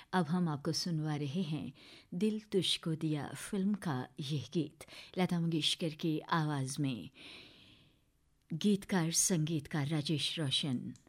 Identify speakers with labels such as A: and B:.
A: अब हम आपको सुनवा रहे हैं दिल तुझको दिया फिल्म का यह गीत लता मंगेशकर की आवाज़ में। गीतकार संगीतकार राजेश रोशन।